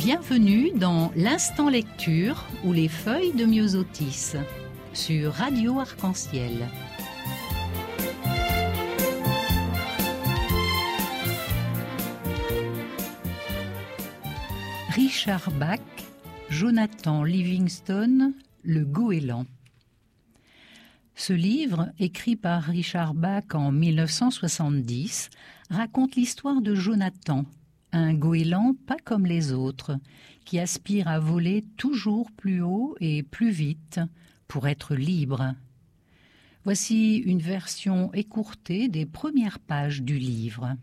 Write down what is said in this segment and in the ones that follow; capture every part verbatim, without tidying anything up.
Bienvenue dans l'Instant Lecture ou les feuilles de Myosotis sur Radio Arc-en-Ciel. Richard Bach, Jonathan Livingston, Le Goéland. Ce livre, écrit par Richard Bach en mille neuf cent soixante-dix, raconte l'histoire de Jonathan, un goéland pas comme les autres, qui aspire à voler toujours plus haut et plus vite pour être libre. Voici une version écourtée des premières pages du livre.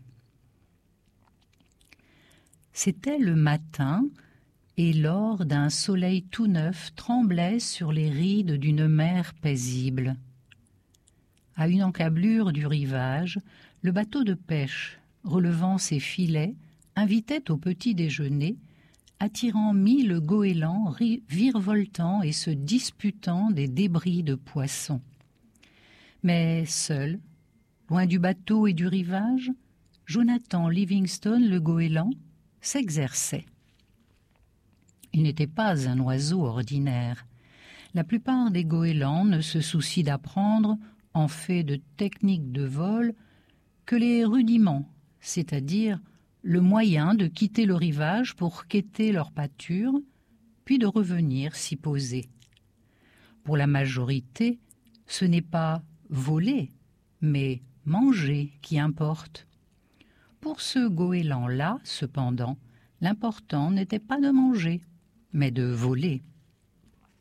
C'était le matin, et l'or d'un soleil tout neuf tremblait sur les rides d'une mer paisible. À une encablure du rivage, le bateau de pêche, relevant ses filets, invitait au petit déjeuner, attirant mille goélands virevoltant et se disputant des débris de poissons. Mais seul, loin du bateau et du rivage, Jonathan Livingston le goéland s'exerçait. Il n'était pas un oiseau ordinaire. La plupart des goélands ne se soucient d'apprendre, en fait de techniques de vol, que les rudiments, c'est-à-dire le moyen de quitter le rivage pour quêter leur pâture, puis de revenir s'y poser. Pour la majorité, ce n'est pas voler, mais manger qui importe. Pour ce goéland-là, cependant, l'important n'était pas de manger, mais de voler.